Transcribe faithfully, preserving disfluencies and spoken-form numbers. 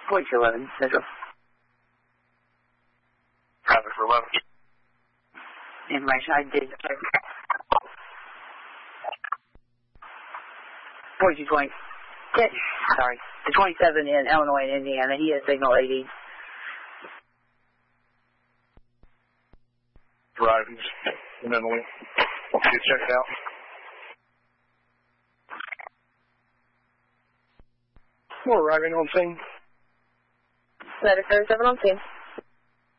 forty-two eleven, Central. Traffic for eleven. Information, I did. forty-two twenty. Sorry. The twenty-seven in Illinois and Indiana. He has signal eighty. Driving mentally. Get checked out. We're arriving on scene. Letter thirty-seven on scene.